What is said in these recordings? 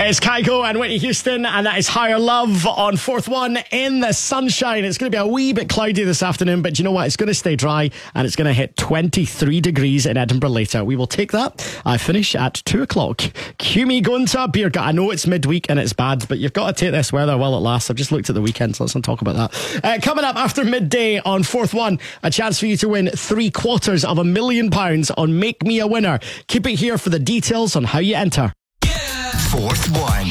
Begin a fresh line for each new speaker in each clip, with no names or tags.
It's Kygo and Whitney Houston, and that is Higher Love on Fourth One in the sunshine. It's going to be a wee bit cloudy this afternoon, but you know what? It's going to stay dry, and it's going to hit 23 degrees in Edinburgh later. We will take that. I finish at 2 o'clock. Cue me going to a beer gut. I know it's midweek and it's bad, but you've got to take this weather while it lasts. I've just looked at the weekend, so let's not talk about that. Coming up after midday on Fourth One, a chance for you to win £750,000 on Make Me a Winner. Keep it here for the details on how you enter.
Fourth One.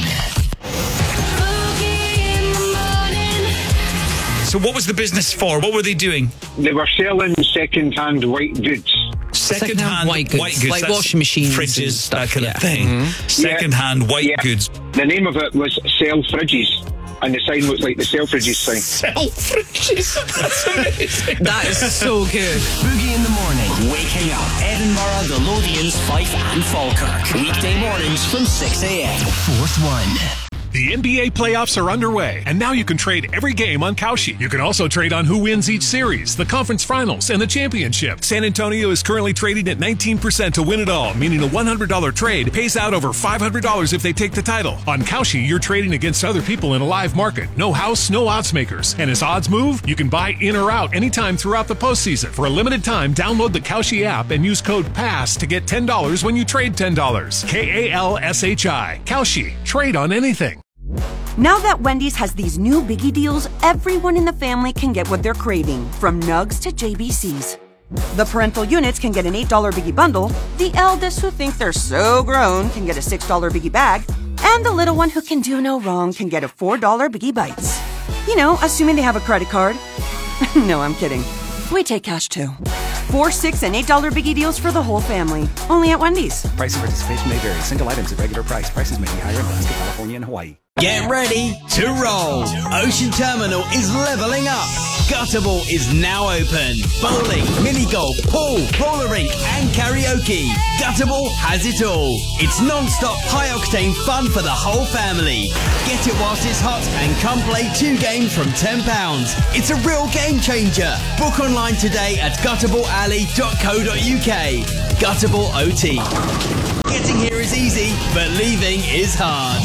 So what was the business for? What were they doing?
They were selling second-hand white goods.
Second-hand white goods.
Like washing machines,
fridges,
stuff,
that kind of thing. Mm-hmm. Second-hand white goods.
The name of it was Sell Fridges. And the sign looks like the Selfridges sign.
Selfridges? That's amazing.
That is so good.
Boogie in the morning. Waking up. Edinburgh, the Lothians, Fife and Falkirk. Weekday mornings from 6 a.m. Fourth One.
The NBA playoffs are underway, and now you can trade every game on Kalshi. You can also trade on who wins each series, the conference finals, and the championship. San Antonio is currently trading at 19% to win it all, meaning a $100 trade pays out over $500 if they take the title. On Kalshi, you're trading against other people in a live market. No house, no odds makers. And as odds move, you can buy in or out anytime throughout the postseason. For a limited time, download the Kalshi app and use code PASS to get $10 when you trade $10. KALSHI. Kalshi. Trade on anything.
Now that Wendy's has these new biggie deals, everyone in the family can get what they're craving, from nugs to JBCs. The parental units can get an $8 biggie bundle, the eldest who think they're so grown can get a $6 biggie bag, and the little one who can do no wrong can get a $4 biggie bites. You know, assuming they have a credit card. No, I'm kidding. We take cash too. 4, 6, and $8 biggie deals for the whole family. Only at Wendy's.
Price and participation may vary. Single items at regular price. Prices may be higher in Alaska, California, and Hawaii.
Get ready to roll. Ocean Terminal is leveling up. Gutterball is now open. Bowling, mini golf, pool, roller rink, and karaoke. Gutterball has it all. It's non-stop, high-octane fun for the whole family. Get it whilst it's hot and come play 2 games from £10. It's a real game changer. Book online today at gutterballalley.co.uk. Gutterball OT. Getting here is easy, but leaving is hard.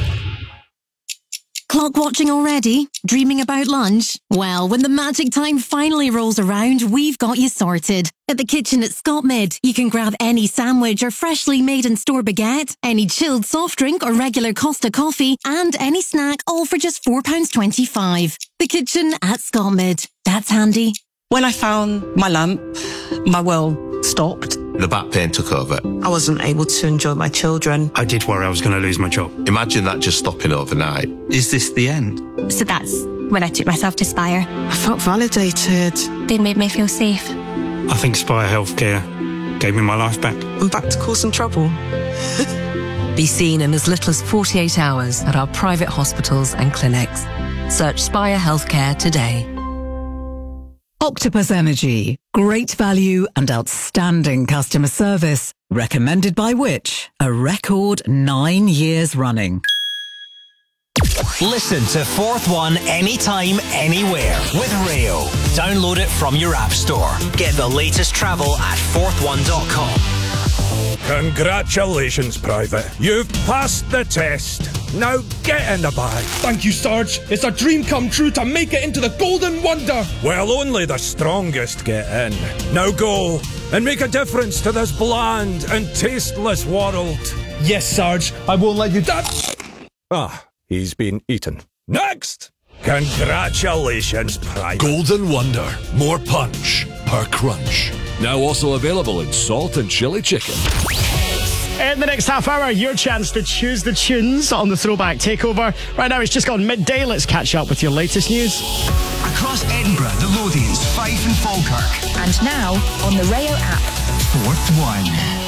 Clock watching already? Dreaming about lunch? Well, when the magic time finally rolls around, we've got you sorted. At the kitchen at Scotmid, you can grab any sandwich or freshly made and store baguette, any chilled soft drink or regular Costa coffee, and any snack, all for just £4.25. The kitchen at Scotmid. That's handy.
When I found my lamp, my world stopped.
The back pain took over.
I wasn't able to enjoy my children.
I did worry I was going to lose my job.
Imagine that just stopping overnight.
Is this the end?
So that's when I took myself to Spire.
I felt validated.
They made me feel safe.
I think Spire Healthcare gave me my life back.
I'm back to causing trouble.
Be seen in as little as 48 hours at our private hospitals and clinics. Search Spire Healthcare today.
Octopus Energy. Great value and outstanding customer service. Recommended by which? A record 9 years running.
Listen to Fourth One anytime, anywhere with Rayo. Download it from your app store. Get the latest travel at fourthone.com.
Congratulations, Private. You've passed the test. Now get in the bag.
Thank you, Sarge. It's a dream come true to make it into the Golden Wonder.
Well, only the strongest get in. Now go and make a difference to this bland and tasteless world.
Yes, Sarge. I won't let you down.
Ah, he's been eaten. Next! Congratulations, Private.
Golden Wonder. More punch per crunch. Now also available in salt and chili chicken.
In the next half hour, your chance to choose the tunes on the Throwback Takeover. Right now, it's just gone midday. Let's catch up with your latest news.
Across Edinburgh, the Lothians, Fife and Falkirk.
And now, on the Rayo app.
Fourth One.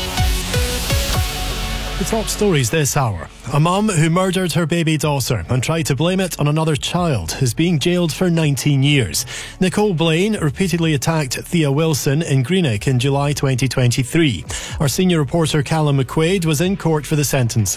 The top stories this hour. A mum who murdered her baby daughter and tried to blame it on another child is being jailed for 19 years. Nicole Blaine repeatedly attacked Thea Wilson in Greenock in July 2023. Our senior reporter Callum McQuaid was in court for the sentencing.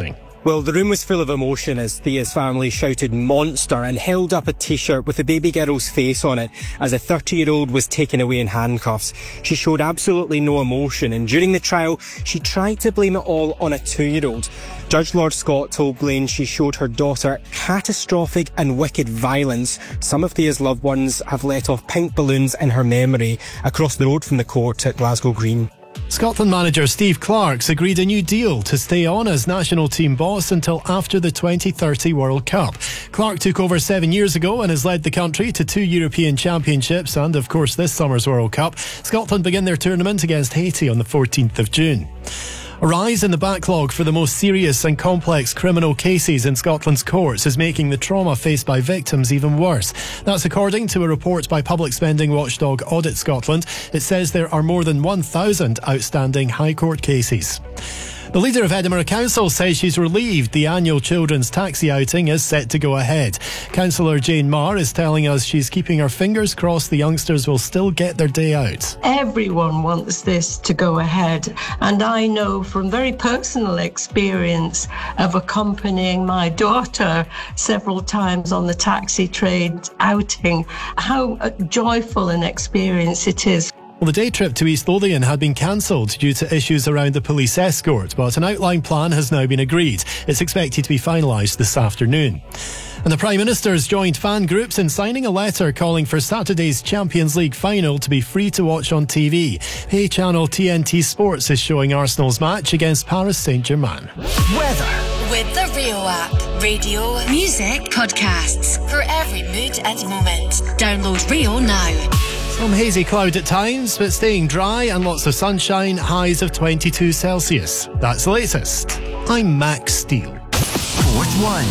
Well, the room was full of emotion as Thea's family shouted monster and held up a t-shirt with the baby girl's face on it as a 30-year-old was taken away in handcuffs. She showed absolutely no emotion, and during the trial, she tried to blame it all on a 2-year-old. Judge Lord Scott told Blaine she showed her daughter catastrophic and wicked violence. Some of Thea's loved ones have let off pink balloons in her memory across the road from the court at Glasgow Green.
Scotland manager Steve Clarke's agreed a new deal to stay on as national team boss until after the 2030 World Cup. Clarke took over 7 years ago and has led the country to 2 European Championships and, of course, this summer's World Cup. Scotland begin their tournament against Haiti on the 14th of June. A rise in the backlog for the most serious and complex criminal cases in Scotland's courts is making the trauma faced by victims even worse. That's according to a report by public spending watchdog Audit Scotland. It says there are more than 1,000 outstanding High Court cases. The leader of Edinburgh Council says she's relieved the annual children's taxi outing is set to go ahead. Councillor Jane Marr is telling us she's keeping her fingers crossed the youngsters will still get their day out.
Everyone wants this to go ahead, and I know from very personal experience of accompanying my daughter several times on the taxi trade outing how joyful an experience it is.
Well, the day trip to East Lothian had been cancelled due to issues around the police escort, but an outline plan has now been agreed. It's expected to be finalised this afternoon. And the Prime Minister's joined fan groups in signing a letter calling for Saturday's Champions League final to be free to watch on TV. Pay channel TNT Sports is showing Arsenal's match against Paris Saint-Germain.
Weather.
With the Rio app. Radio, music, podcasts. For every mood and moment. Download Rio now.
Some hazy cloud at times, but staying dry and lots of sunshine, highs of 22 Celsius. That's the latest. I'm Max Steele.
Fourth one.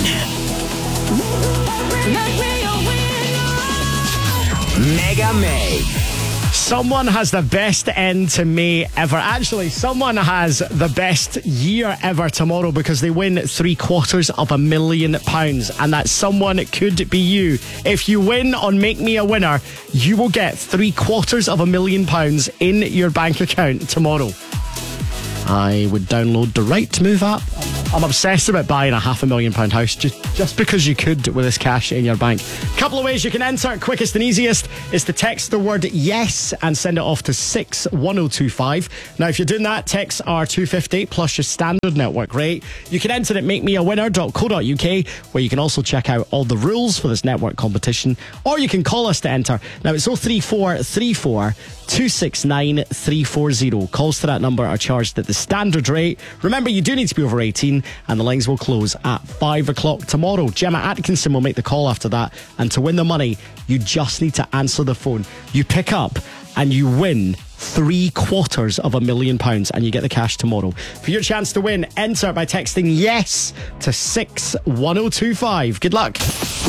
Mega May.
Someone has the best end to May ever. Actually, someone has the best year ever tomorrow because they win £750,000. And that someone could be you. If you win on Make Me a Winner, you will get £750,000 in your bank account tomorrow. I would download the Rightmove app. I'm obsessed about buying a £500,000 house just because you could with this cash in your bank. Couple of ways you can enter. Quickest and easiest is to text the word yes and send it off to 61025. Now, if you're doing that, texts are $2.50 plus your standard network rate. You can enter at makemeawinner.co.uk, where you can also check out all the rules for this network competition, or you can call us to enter. Now, it's 03434 269 340. Calls to that number are charged at the standard rate. Remember, you do need to be over 18, and the lines will close at 5 o'clock tomorrow. Gemma Atkinson will make the call after that, and to win the money, you just need to answer the phone. You pick up and you win £750,000 and you get the cash tomorrow. For your chance to win, enter by texting yes to 61025. Good luck.